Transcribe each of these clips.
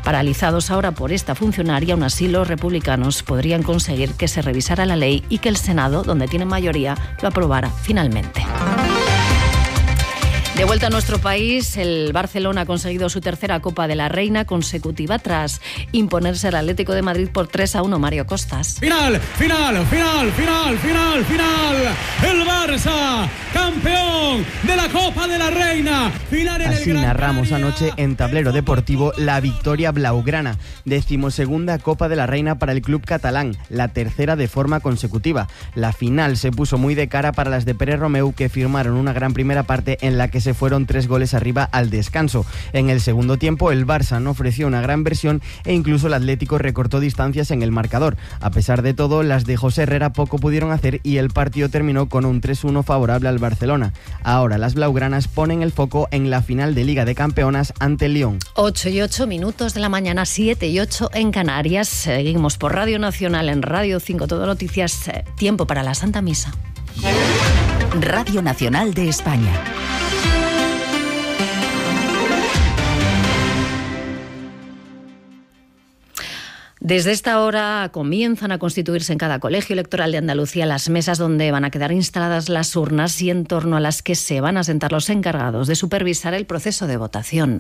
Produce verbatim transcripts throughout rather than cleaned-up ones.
Paralizados ahora por esta funcionaria, aún así los republicanos podrían conseguir que se revisara la ley y que el Senado, donde tienen mayoría, lo aprobara finalmente. De vuelta a nuestro país, el Barcelona ha conseguido su tercera Copa de la Reina consecutiva tras imponerse al Atlético de Madrid por tres a uno. Mario Costas. Final, final, final, final, final, final. El Barça, campeón de la Copa de la Reina. Final en Así el Gran narramos Canaria. anoche en Tablero Deportivo la victoria blaugrana, decimosegunda Copa de la Reina para el club catalán, la tercera de forma consecutiva. La final se puso muy de cara para las de Pere Romeu, que firmaron una gran primera parte en la que se fueron tres goles arriba al descanso. En el segundo tiempo el Barça no ofreció una gran versión e incluso el Atlético recortó distancias en el marcador. A pesar de todo, las de José Herrera poco pudieron hacer y el partido terminó con un tres uno favorable al Barcelona. Ahora las blaugranas ponen el foco en la final de Liga de Campeonas ante el Lyon. ocho y ocho minutos de la mañana, siete y ocho en Canarias. Seguimos por Radio Nacional en Radio cinco, Todo Noticias. Tiempo para la Santa Misa. Radio Nacional de España. Desde esta hora comienzan a constituirse en cada colegio electoral de Andalucía las mesas donde van a quedar instaladas las urnas y en torno a las que se van a sentar los encargados de supervisar el proceso de votación.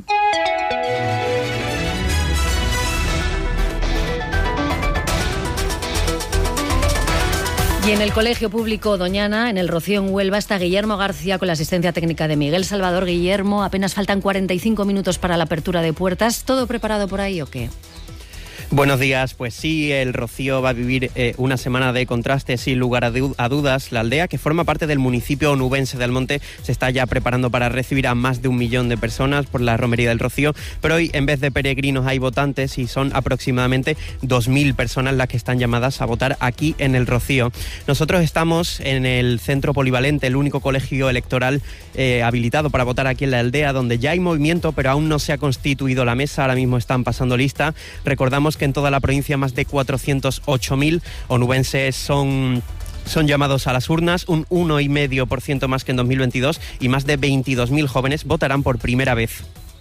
Y en el Colegio Público Doñana, en el Rocío, en Huelva, está Guillermo García con la asistencia técnica de Miguel Salvador. Guillermo, apenas faltan cuarenta y cinco minutos para la apertura de puertas. ¿Todo preparado por ahí o qué? Buenos días, pues sí, el Rocío va a vivir eh, una semana de contraste sin lugar a, du- a dudas. La aldea, que forma parte del municipio onubense de Almonte, se está ya preparando para recibir a más de un millón de personas por la romería del Rocío, pero hoy en vez de peregrinos hay votantes y son aproximadamente dos mil personas las que están llamadas a votar aquí en el Rocío. Nosotros estamos en el centro polivalente, el único colegio electoral eh, habilitado para votar aquí en la aldea, donde ya hay movimiento, pero aún no se ha constituido la mesa. Ahora mismo están pasando lista. Recordamos que en toda la provincia más de cuatrocientos ocho mil onubenses son... Son llamados a las urnas, un uno coma cinco por ciento más que en dos mil veintidós, y más de veintidós mil jóvenes votarán por primera vez.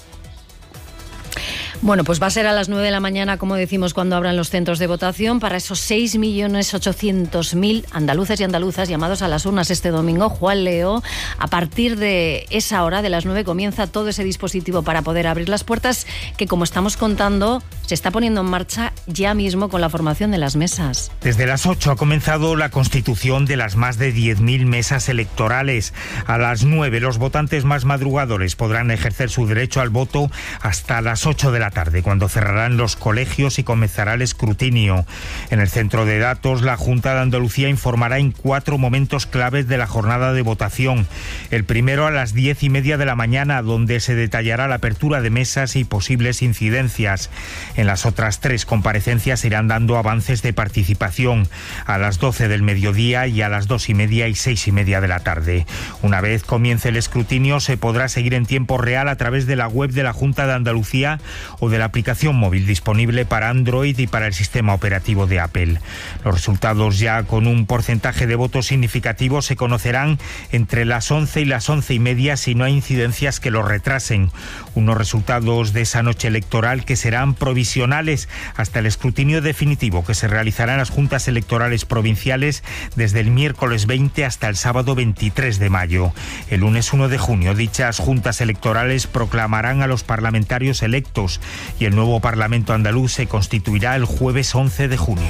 Bueno, pues va a ser a las nueve de la mañana, como decimos, cuando abran los centros de votación para esos seis millones ochocientos mil andaluces y andaluzas llamados a las urnas este domingo. Juan Leo, a partir de esa hora, de las nueve, comienza todo ese dispositivo para poder abrir las puertas que, como estamos contando, se está poniendo en marcha ya mismo con la formación de las mesas. Desde las ocho ha comenzado la constitución de las más de diez mil mesas electorales. A las nueve los votantes más madrugadores podrán ejercer su derecho al voto hasta las ocho de la tarde, cuando cerrarán los colegios y comenzará el escrutinio. En el centro de datos, la Junta de Andalucía informará en cuatro momentos claves de la jornada de votación. El primero a las diez y media de la mañana, donde se detallará la apertura de mesas y posibles incidencias. En las otras tres comparecencias se irán dando avances de participación, a las doce del mediodía y a las dos y media y seis y media de la tarde. Una vez comience el escrutinio, se podrá seguir en tiempo real a través de la web de la Junta de Andalucía o de la aplicación móvil disponible para Android y para el sistema operativo de Apple. Los resultados, ya con un porcentaje de votos significativo, se conocerán entre las once y las once y media si no hay incidencias que los retrasen. Unos resultados de esa noche electoral que serán provisionales hasta el escrutinio definitivo, que se realizará en las juntas electorales provinciales desde el miércoles veinte hasta el sábado veintitrés de mayo. El lunes uno de junio, dichas juntas electorales proclamarán a los parlamentarios electos y el nuevo Parlamento andaluz se constituirá el jueves once de junio.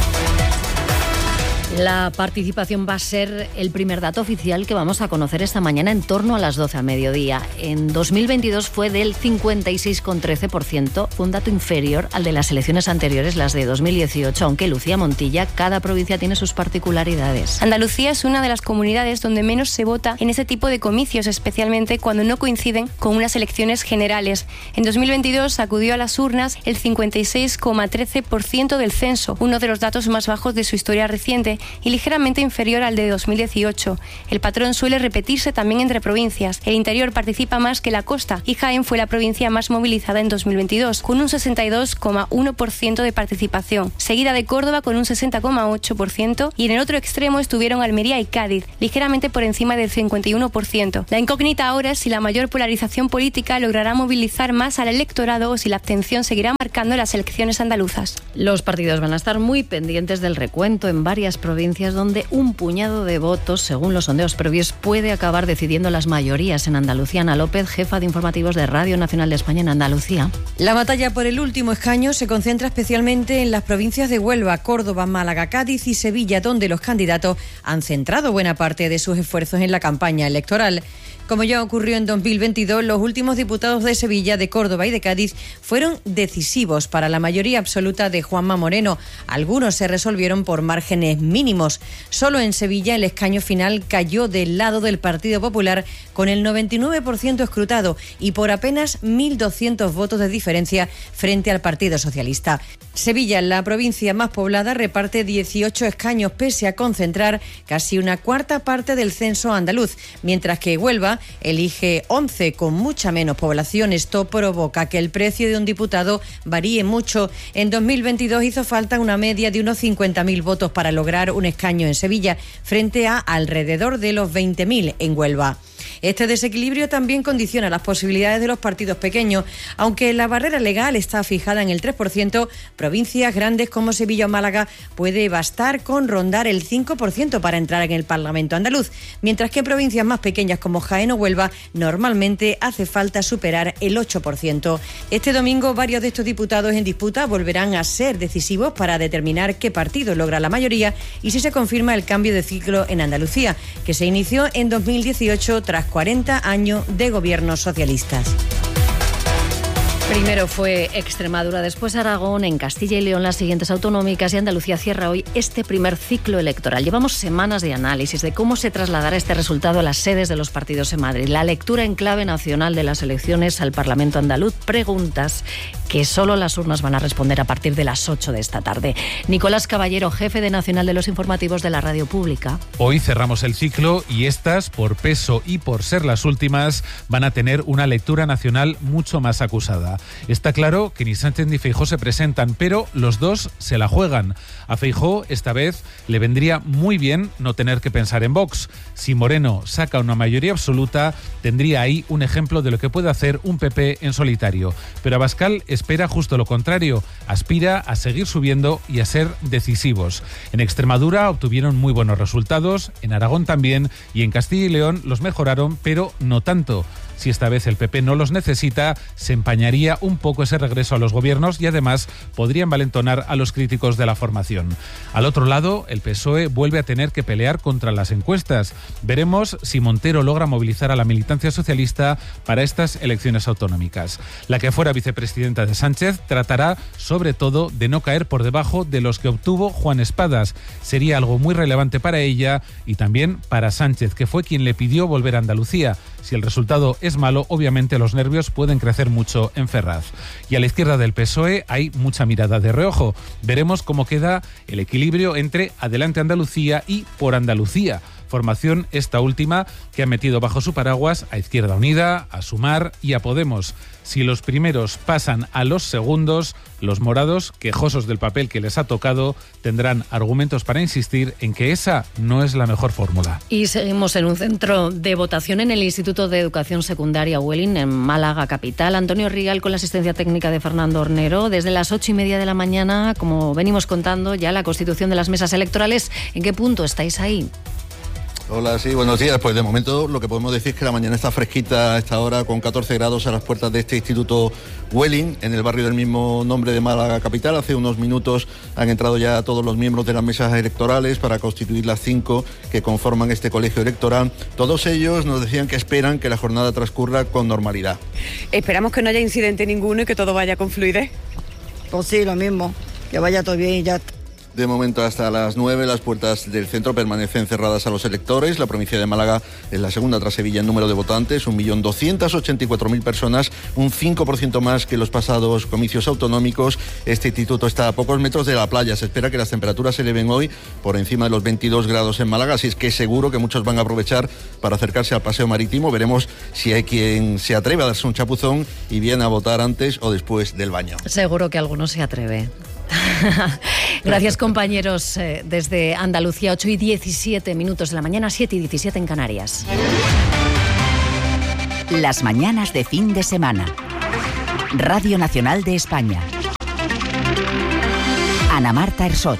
La participación va a ser el primer dato oficial que vamos a conocer esta mañana en torno a las doce al mediodía. En dos mil veintidós fue del cincuenta y seis coma trece por ciento, fue un dato inferior al de las elecciones anteriores, las de dos mil dieciocho, aunque Lucía Montilla, cada provincia tiene sus particularidades. Andalucía es una de las comunidades donde menos se vota en ese tipo de comicios, especialmente cuando no coinciden con unas elecciones generales. En dos mil veintidós acudió a las urnas el cincuenta y seis coma trece por ciento del censo, uno de los datos más bajos de su historia reciente, y ligeramente inferior al de dos mil dieciocho. El patrón suele repetirse también entre provincias. El interior participa más que la costa y Jaén fue la provincia más movilizada en dos mil veintidós, con un sesenta y dos coma uno por ciento de participación, seguida de Córdoba con un sesenta coma ocho por ciento y en el otro extremo estuvieron Almería y Cádiz, ligeramente por encima del cincuenta y uno por ciento. La incógnita ahora es si la mayor polarización política logrará movilizar más al electorado o si la abstención seguirá marcando las elecciones andaluzas. Los partidos van a estar muy pendientes del recuento en varias provincias donde un puñado de votos, según los sondeos previos, puede acabar decidiendo las mayorías. En Andalucía, Ana López, jefa de informativos de Radio Nacional de España en Andalucía. La batalla por el último escaño se concentra especialmente en las provincias de Huelva, Córdoba, Málaga, Cádiz y Sevilla, donde los candidatos han centrado buena parte de sus esfuerzos en la campaña electoral. Como ya ocurrió en dos mil veintidós, los últimos diputados de Sevilla, de Córdoba y de Cádiz fueron decisivos para la mayoría absoluta de Juanma Moreno. Algunos se resolvieron por márgenes mínimos. Solo en Sevilla el escaño final cayó del lado del Partido Popular con el noventa y nueve por ciento escrutado y por apenas mil doscientos votos de diferencia frente al Partido Socialista. Sevilla, la provincia más poblada, reparte dieciocho escaños pese a concentrar casi una cuarta parte del censo andaluz, mientras que Huelva elige once con mucha menos población. Esto provoca que el precio de un diputado varíe mucho. En dos mil veintidós hizo falta una media de unos cincuenta mil votos para lograr un escaño en Sevilla, frente a alrededor de los veinte mil en Huelva. Este desequilibrio también condiciona las posibilidades de los partidos pequeños. Aunque la barrera legal está fijada en el tres por ciento, provincias grandes como Sevilla o Málaga puede bastar con rondar el cinco por ciento para entrar en el Parlamento andaluz, mientras que en provincias más pequeñas como Jaén o Huelva normalmente hace falta superar el ocho por ciento. Este domingo varios de estos diputados en disputa volverán a ser decisivos para determinar qué partido logra la mayoría y si se confirma el cambio de ciclo en Andalucía, que se inició en dos mil dieciocho tras cuarenta años de gobiernos socialistas. Primero fue Extremadura, después Aragón, en Castilla y León las siguientes autonómicas y Andalucía cierra hoy este primer ciclo electoral. Llevamos semanas de análisis de cómo se trasladará este resultado a las sedes de los partidos en Madrid. La lectura en clave nacional de las elecciones al Parlamento andaluz. Preguntas que solo las urnas van a responder a partir de las ocho de esta tarde. Nicolás Caballero, jefe de Nacional de los Informativos de la Radio Pública. Hoy cerramos el ciclo y estas, por peso y por ser las últimas, van a tener una lectura nacional mucho más acusada. Está claro que ni Sánchez ni Feijóo se presentan, pero los dos se la juegan. A Feijóo esta vez le vendría muy bien no tener que pensar en Vox. Si Moreno saca una mayoría absoluta, tendría ahí un ejemplo de lo que puede hacer un P P en solitario. Pero Abascal espera justo lo contrario, aspira a seguir subiendo y a ser decisivos. En Extremadura obtuvieron muy buenos resultados, en Aragón también y en Castilla y León los mejoraron, pero no tanto. Si esta vez el P P no los necesita, se empañaría un poco ese regreso a los gobiernos y además podrían valentonar a los críticos de la formación. Al otro lado, el P S O E vuelve a tener que pelear contra las encuestas. Veremos si Montero logra movilizar a la militancia socialista para estas elecciones autonómicas. La que fuera vicepresidenta de Sánchez tratará sobre todo de no caer por debajo de los que obtuvo Juan Espadas. Sería algo muy relevante para ella y también para Sánchez, que fue quien le pidió volver a Andalucía. Si el resultado es malo, obviamente los nervios pueden crecer mucho en Ferraz. Y a la izquierda del P S O E hay mucha mirada de reojo. Veremos cómo queda el equilibrio entre Adelante Andalucía y Por Andalucía. Formación esta última que ha metido bajo su paraguas a Izquierda Unida, a Sumar y a Podemos. Si los primeros pasan a los segundos, los morados, quejosos del papel que les ha tocado, tendrán argumentos para insistir en que esa no es la mejor fórmula. Y seguimos en un centro de votación en el Instituto de Educación Secundaria Welling, en Málaga capital. Antonio Rigal con la asistencia técnica de Fernando Hornero. Desde las ocho y media de la mañana, como venimos contando, ya la constitución de las mesas electorales. ¿En qué punto estáis ahí? Hola, sí, buenos días. Pues de momento lo que podemos decir es que la mañana está fresquita a esta hora, con catorce grados a las puertas de este Instituto Welling, en el barrio del mismo nombre de Málaga capital. Hace unos minutos han entrado ya todos los miembros de las mesas electorales para constituir las cinco que conforman este colegio electoral. Todos ellos nos decían que esperan que la jornada transcurra con normalidad. Esperamos que no haya incidente ninguno y que todo vaya con fluidez. Pues sí, lo mismo, que vaya todo bien y ya. de momento hasta las nueve. Las puertas del centro permanecen cerradas a los electores. La provincia de Málaga es la segunda tras Sevilla en número de votantes, un millón doscientos ochenta y cuatro mil personas, un cinco por ciento más que los pasados comicios autonómicos. Este instituto está a pocos metros de la playa. Se espera que las temperaturas se eleven hoy por encima de los veintidós grados en Málaga, así es que seguro que muchos van a aprovechar para acercarse al paseo marítimo. Veremos si hay quien se atreve a darse un chapuzón y viene a votar antes o después del baño. Seguro que alguno se atreve. Gracias, compañeros, eh, desde Andalucía, ocho y diecisiete minutos de la mañana, siete y diecisiete en Canarias. Las mañanas de fin de semana. Radio Nacional de España. Ana Marta Ersoch.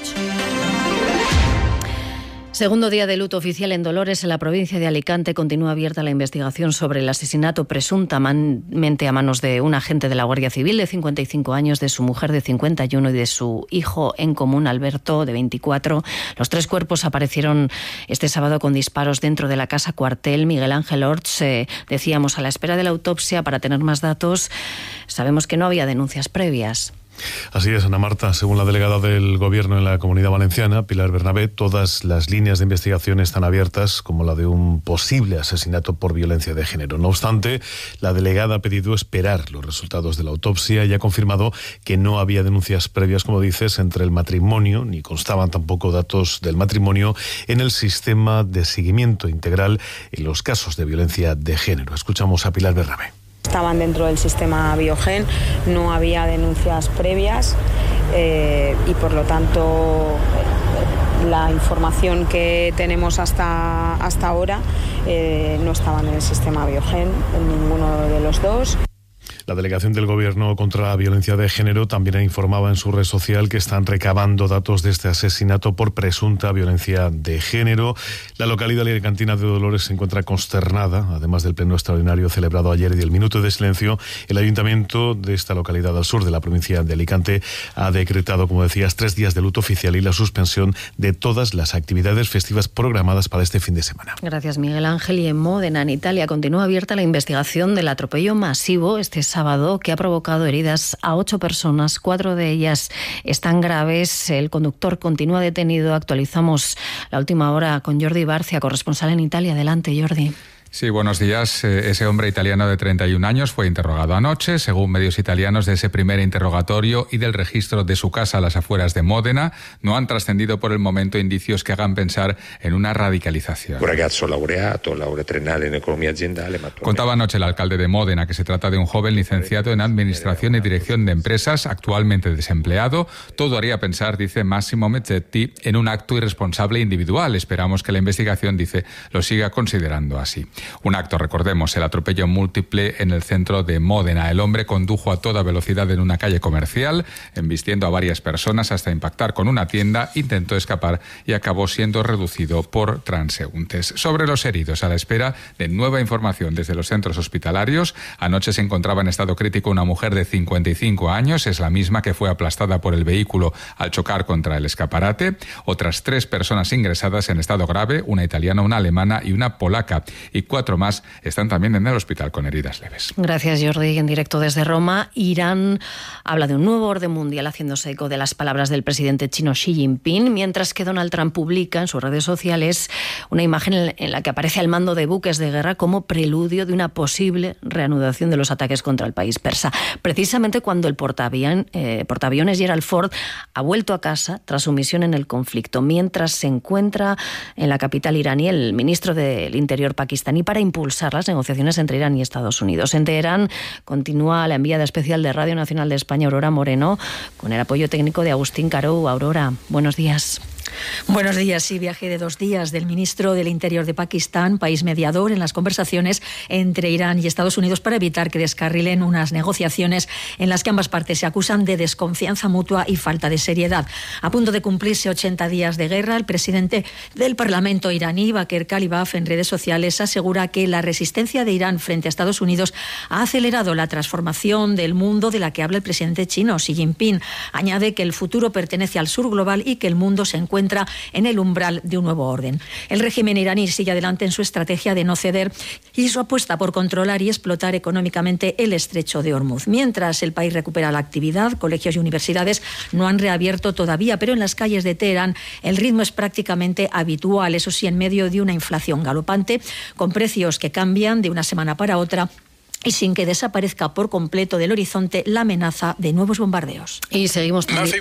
Segundo día de luto oficial en Dolores, en la provincia de Alicante. Continúa abierta la investigación sobre el asesinato presuntamente a manos de un agente de la Guardia Civil de cincuenta y cinco años, de su mujer de cincuenta y uno y de su hijo en común, Alberto, de veinticuatro. Los tres cuerpos aparecieron este sábado con disparos dentro de la casa cuartel. Miguel Ángel Orts, eh, decíamos, a la espera de la autopsia para tener más datos. Sabemos que no había denuncias previas. Así es, Ana Marta. Según la delegada del Gobierno en la Comunidad Valenciana, Pilar Bernabé, todas las líneas de investigación están abiertas, como la de un posible asesinato por violencia de género. No obstante, la delegada ha pedido esperar los resultados de la autopsia y ha confirmado que no había denuncias previas, como dices, entre el matrimonio, ni constaban tampoco datos del matrimonio en el sistema de seguimiento integral en los casos de violencia de género. Escuchamos a Pilar Bernabé. Estaban dentro del sistema Biogen, no había denuncias previas eh, y por lo tanto la información que tenemos hasta, hasta ahora eh, no estaban en el sistema Biogen, en ninguno de los dos. La Delegación del Gobierno contra la Violencia de Género también ha informado en su red social que están recabando datos de este asesinato por presunta violencia de género. La localidad alicantina de Dolores se encuentra consternada, además del pleno extraordinario celebrado ayer y del minuto de silencio. El ayuntamiento de esta localidad al sur de la provincia de Alicante ha decretado, como decías, tres días de luto oficial y la suspensión de todas las actividades festivas programadas para este fin de semana. Gracias, Miguel Ángel. Y en Módena, en Italia, continúa abierta la investigación del atropello masivo este sábado que ha provocado heridas a ocho personas, cuatro de ellas están graves. El conductor continúa detenido. Actualizamos la última hora con Jordi Barcia, corresponsal en Italia. Adelante, Jordi. Sí, buenos días. Ese hombre italiano de treinta y un años fue interrogado anoche, según medios italianos, de ese primer interrogatorio y del registro de su casa a las afueras de Módena. No han trascendido por el momento indicios que hagan pensar en una radicalización. Un ragazzo laureato, laurea triennale en economía aziendale. Contaba anoche el alcalde de Módena que se trata de un joven licenciado en Administración y Dirección de Empresas, actualmente desempleado. Todo haría pensar, dice Massimo Mezzetti, en un acto irresponsable individual. Esperamos que la investigación, dice, lo siga considerando así. Un acto, recordemos, el atropello múltiple en el centro de Módena. El hombre condujo a toda velocidad en una calle comercial, embistiendo a varias personas hasta impactar con una tienda, intentó escapar y acabó siendo reducido por transeúntes. Sobre los heridos, a la espera de nueva información desde los centros hospitalarios, anoche se encontraba en estado crítico una mujer de cincuenta y cinco años, es la misma que fue aplastada por el vehículo al chocar contra el escaparate. Otras tres personas ingresadas en estado grave, una italiana, una alemana y una polaca. Y cuatro más están también en el hospital con heridas leves. Gracias, Jordi. En directo desde Roma, Irán habla de un nuevo orden mundial, haciéndose eco de las palabras del presidente chino Xi Jinping, mientras que Donald Trump publica en sus redes sociales una imagen en la que aparece al mando de buques de guerra como preludio de una posible reanudación de los ataques contra el país persa. Precisamente cuando el portaavión, eh, portaaviones Gerald Ford ha vuelto a casa tras su misión en el conflicto, mientras se encuentra en la capital iraní el ministro del Interior pakistaní para impulsar las negociaciones entre Irán y Estados Unidos. En Teherán continúa la enviada especial de Radio Nacional de España, Aurora Moreno, con el apoyo técnico de Agustín Carou. Aurora, buenos días. Buenos días. Sí, viaje de dos días del ministro del Interior de Pakistán, país mediador en las conversaciones entre Irán y Estados Unidos para evitar que descarrilen unas negociaciones en las que ambas partes se acusan de desconfianza mutua y falta de seriedad. A punto de cumplirse ochenta días de guerra, el presidente del Parlamento iraní, Baker Kalibaf, en redes sociales asegura que la resistencia de Irán frente a Estados Unidos ha acelerado la transformación del mundo de la que habla el presidente chino, Xi Jinping. Añade que el futuro pertenece al sur global y que el mundo se encuentra encuentra en el umbral de un nuevo orden. El régimen iraní sigue adelante en su estrategia de no ceder y su apuesta por controlar y explotar económicamente el estrecho de Hormuz. Mientras el país recupera la actividad, colegios y universidades no han reabierto todavía, pero en las calles de Teherán el ritmo es prácticamente habitual, eso sí, en medio de una inflación galopante, con precios que cambian de una semana para otra y sin que desaparezca por completo del horizonte la amenaza de nuevos bombardeos. Y seguimos también.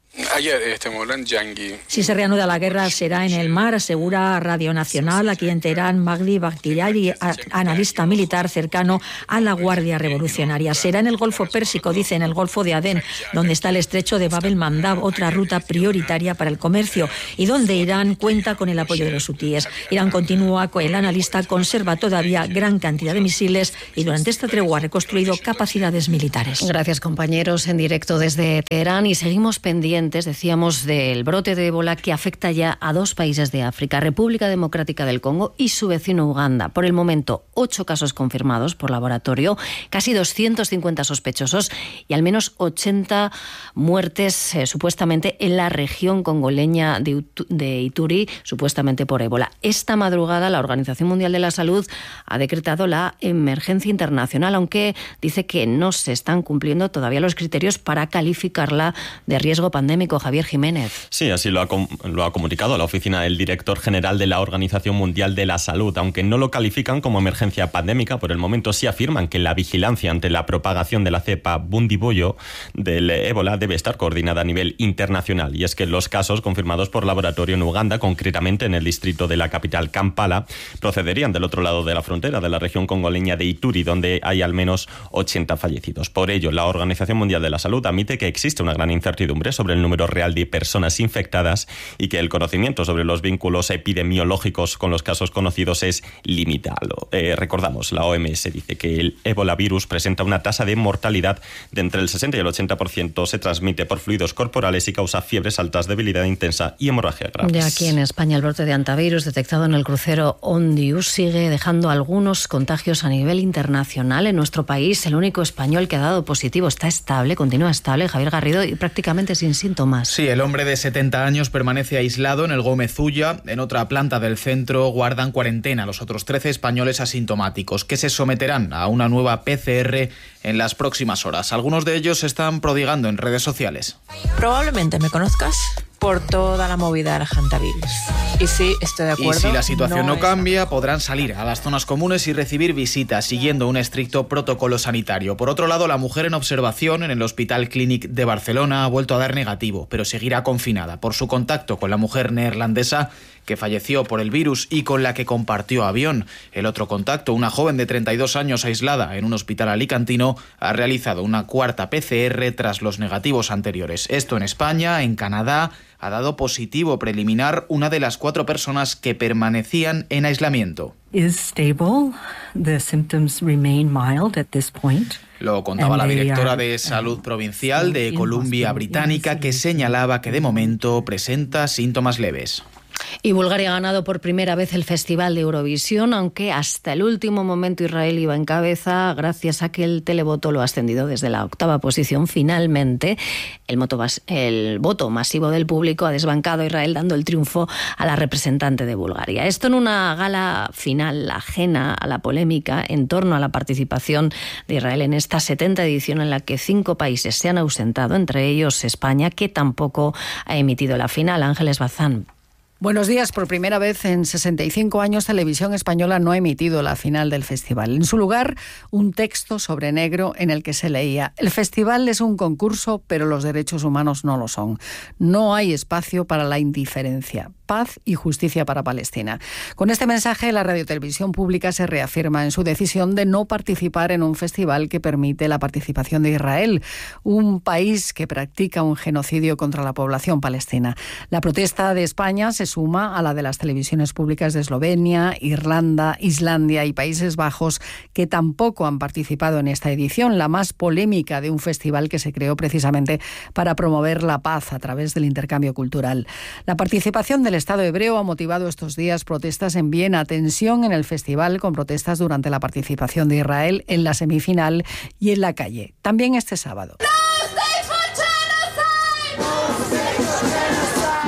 Si se reanuda la guerra será en el mar, asegura Radio Nacional. Aquí en Teherán, Magli Bakhtiari, analista militar cercano a la Guardia Revolucionaria. Será en el Golfo Pérsico, dice, en el Golfo de Adén, donde está el estrecho de Bab el-Mandab, otra ruta prioritaria para el comercio, y donde Irán cuenta con el apoyo de los hutíes. Irán continúa, con el analista conserva todavía gran cantidad de misiles y durante esta tregua ha reconstruido capacidades militares. Gracias, compañeros, en directo desde Teherán, y seguimos pendientes, decíamos, del brote de ébola que afecta ya a dos países de África, República Democrática del Congo y su vecino Uganda. Por el momento, ocho casos confirmados por laboratorio, casi doscientos cincuenta sospechosos y al menos ochenta muertes eh, supuestamente en la región congoleña de, de Ituri, supuestamente por ébola. Esta madrugada la Organización Mundial de la Salud ha decretado la emergencia internacional, aunque dice que no se están cumpliendo todavía los criterios para calificarla de riesgo pandémico. Javier Jiménez. Sí, así lo ha, lo ha comunicado la oficina del director general de la Organización Mundial de la Salud. Aunque no lo califican como emergencia pandémica, por el momento sí afirman que la vigilancia ante la propagación de la cepa Bundibugyo del ébola debe estar coordinada a nivel internacional. Y es que los casos confirmados por laboratorio en Uganda, concretamente en el distrito de la capital Kampala, procederían del otro lado de la frontera, de la región congoleña de Ituri, donde hay al menos ochenta fallecidos. Por ello, la Organización Mundial de la Salud admite que existe una gran incertidumbre sobre el número real de personas infectadas y que el conocimiento sobre los vínculos epidemiológicos con los casos conocidos es limitado. Eh, recordamos, la O M S dice que el ébola virus presenta una tasa de mortalidad de entre el sesenta y el ochenta por ciento, se transmite por fluidos corporales y causa fiebres altas, debilidad intensa y hemorragia grave. Ya aquí en España el brote de hantavirus detectado en el crucero Ondius sigue dejando algunos contagios a nivel internacional. En nuestro país el único español que ha dado positivo está estable, continúa estable, Javier Garrido, y prácticamente sin síntomas. Sí, el hombre de setenta años permanece aislado en el Gómez Ulla. En otra planta del centro guardan cuarentena los otros trece españoles asintomáticos, que se someterán a una nueva P C R en las próximas horas. Algunos de ellos se están prodigando en redes sociales. Probablemente me conozcas por toda la movida del hantavirus. Y sí, estoy de acuerdo. Y si la situación no, no cambia, es... podrán salir a las zonas comunes y recibir visitas siguiendo un estricto protocolo sanitario. Por otro lado, la mujer en observación en el Hospital Clínic de Barcelona ha vuelto a dar negativo, pero seguirá confinada por su contacto con la mujer neerlandesa que falleció por el virus y con la que compartió avión. El otro contacto, una joven de treinta y dos años aislada en un hospital alicantino, ha realizado una cuarta P C R tras los negativos anteriores. Esto en España, en Canadá, ha dado positivo preliminar una de las cuatro personas que permanecían en aislamiento. Is stable. The symptoms remain mild at this point. Lo contaba la directora de Salud Provincial de Columbia Británica, que señalaba que de momento presenta síntomas leves. Y Bulgaria ha ganado por primera vez el Festival de Eurovisión, aunque hasta el último momento Israel iba en cabeza gracias a que el televoto lo ha ascendido desde la octava posición. Finalmente, el, moto, el voto masivo del público ha desbancado a Israel, dando el triunfo a la representante de Bulgaria. Esto en una gala final ajena a la polémica en torno a la participación de Israel en esta setenta edición en la que cinco países se han ausentado, entre ellos España, que tampoco ha emitido la final. Ángeles Bazán. Buenos días. Por primera vez en sesenta y cinco años, Televisión Española no ha emitido la final del festival. En su lugar, un texto sobre negro en el que se leía: el festival es un concurso, pero los derechos humanos no lo son. No hay espacio para la indiferencia. Paz y justicia para Palestina. Con este mensaje, la radiotelevisión pública se reafirma en su decisión de no participar en un festival que permite la participación de Israel, un país que practica un genocidio contra la población palestina. La protesta de España se suma a la de las televisiones públicas de Eslovenia, Irlanda, Islandia y Países Bajos, que tampoco han participado en esta edición, la más polémica de un festival que se creó precisamente para promover la paz a través del intercambio cultural. La participación del Estado hebreo ha motivado estos días protestas en Viena, tensión en el festival con protestas durante la participación de Israel en la semifinal y en la calle. También este sábado.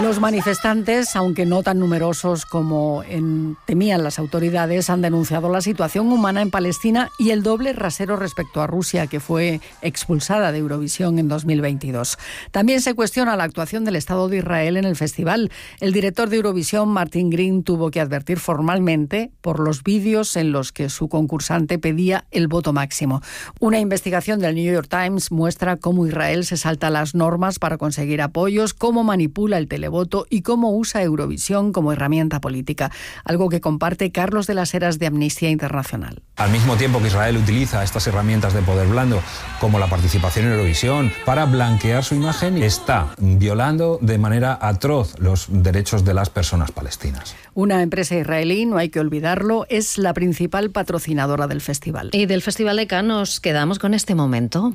Los manifestantes, aunque no tan numerosos como en, temían las autoridades, han denunciado la situación humana en Palestina y el doble rasero respecto a Rusia, que fue expulsada de Eurovisión en dos mil veintidós. También se cuestiona la actuación del Estado de Israel en el festival. El director de Eurovisión, Martin Green, tuvo que advertir formalmente por los vídeos en los que su concursante pedía el voto máximo. Una investigación del New York Times muestra cómo Israel se salta las normas para conseguir apoyos, cómo manipula el televoto y cómo usa Eurovisión como herramienta política, algo que comparte Carlos de las Heras de Amnistía Internacional. Al mismo tiempo que Israel utiliza estas herramientas de poder blando, como la participación en Eurovisión, para blanquear su imagen, está violando de manera atroz los derechos de las personas palestinas. Una empresa israelí, no hay que olvidarlo, es la principal patrocinadora del festival. Y del Festival de Cannes nos quedamos con este momento.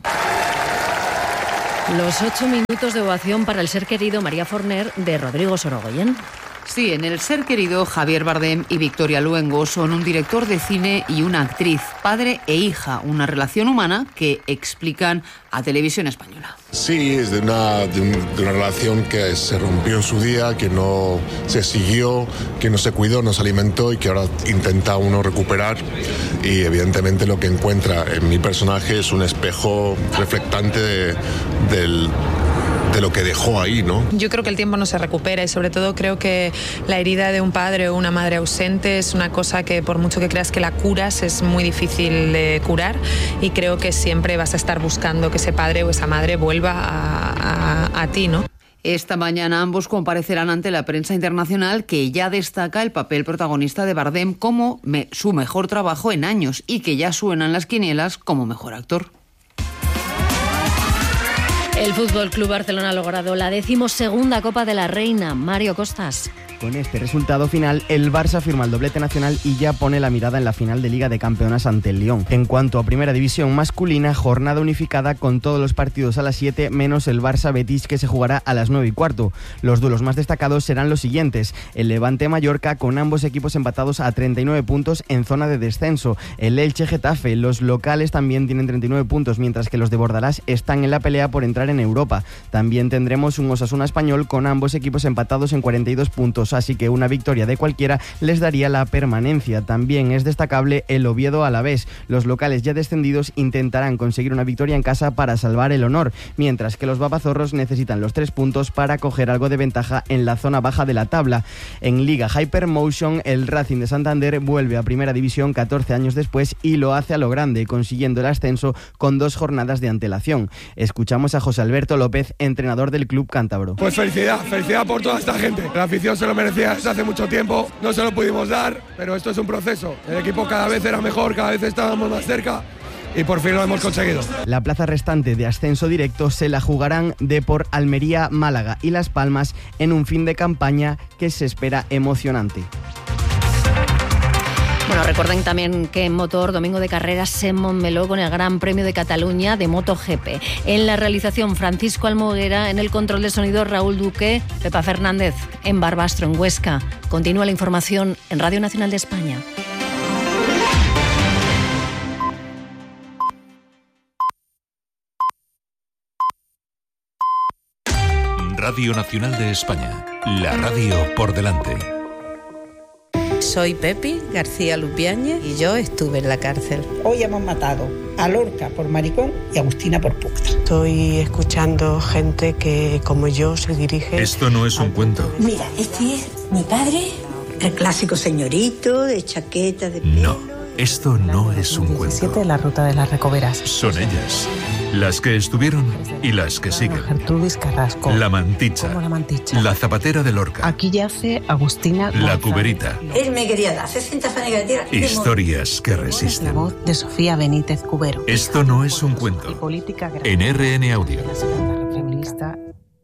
Los ocho minutos de ovación para el ser querido María Forner de Rodrigo Sorogoyen. Sí, en El ser querido, Javier Bardem y Victoria Luengo son un director de cine y una actriz, padre e hija, una relación humana que explican a Televisión Española. Sí, es de una, de, un, de una relación que se rompió en su día, que no se siguió, que no se cuidó, no se alimentó y que ahora intenta uno recuperar. Y evidentemente lo que encuentra en mi personaje es un espejo reflectante de, del... de lo que dejó ahí, ¿no? Yo creo que el tiempo no se recupera y sobre todo creo que la herida de un padre o una madre ausente es una cosa que por mucho que creas que la curas es muy difícil de curar y creo que siempre vas a estar buscando que ese padre o esa madre vuelva a, a, a ti, ¿no? Esta mañana ambos comparecerán ante la prensa internacional, que ya destaca el papel protagonista de Bardem como me, su mejor trabajo en años y que ya suenan las quinielas como mejor actor. El Fútbol Club Barcelona ha logrado la decimosegunda Copa de la Reina. Mario Costas. Con este resultado final, el Barça firma el doblete nacional y ya pone la mirada en la final de Liga de Campeonas ante el Lyon. En cuanto a Primera División masculina, jornada unificada con todos los partidos a las siete, menos el Barça-Betis, que se jugará a las nueve y cuarto. Los duelos más destacados serán los siguientes: el Levante-Mallorca, con ambos equipos empatados a treinta y nueve puntos en zona de descenso. El Elche-Getafe, los locales también tienen treinta y nueve puntos, mientras que los de Bordalás están en la pelea por entrar en Europa. También tendremos un Osasuna-Español con ambos equipos empatados en cuarenta y dos puntos, así que una victoria de cualquiera les daría la permanencia. También es destacable el Oviedo-Alavés. Los locales ya descendidos intentarán conseguir una victoria en casa para salvar el honor, mientras que los babazorros necesitan los tres puntos para coger algo de ventaja en la zona baja de la tabla. En Liga Hypermotion, el Racing de Santander vuelve a Primera División catorce años después y lo hace a lo grande, consiguiendo el ascenso con dos jornadas de antelación. Escuchamos a José Alberto López, entrenador del club cántabro. Pues felicidad, felicidad por toda esta gente. La afición se lo merecía desde hace mucho tiempo, no se lo pudimos dar, pero esto es un proceso. El equipo cada vez era mejor, cada vez estábamos más cerca y por fin lo hemos conseguido. La plaza restante de ascenso directo se la jugarán Depor, Almería, Málaga y Las Palmas en un fin de campaña que se espera emocionante. Bueno, recuerden también que en motor, domingo de carreras se Montmeló con el Gran Premio de Cataluña de MotoGP. En la realización, Francisco Almoguera, en el control de sonido, Raúl Duque, Pepa Fernández en Barbastro, en Huesca. Continúa la información en Radio Nacional de España. Radio Nacional de España, la radio por delante. Soy Pepi García Lupiáñez y yo estuve en la cárcel. Hoy hemos matado a Lorca por maricón y a Agustina por puta. Estoy escuchando gente que, como yo, se dirige... Esto no es un cuento. Mira, este es mi padre, el clásico señorito de chaqueta de pelo. No, esto no es un cuento. La ruta de las Recoveras. Son ellas, las que estuvieron y las que siguen. Gertrudis Carrasco. La Manticha. ¿Cómo la Manticha? La Zapatera de Lorca. Aquí yace Agustina La González. Cuberita. Él me quería dar sesenta años de tierra. Historias que resisten. La voz de Sofía Benítez Cubero. Esto no es un cuento. Política En R N Audio. La segunda feminista.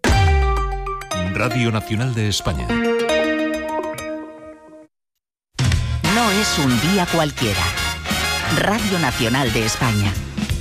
Radio Nacional de España. No es un día cualquiera. Radio Nacional de España.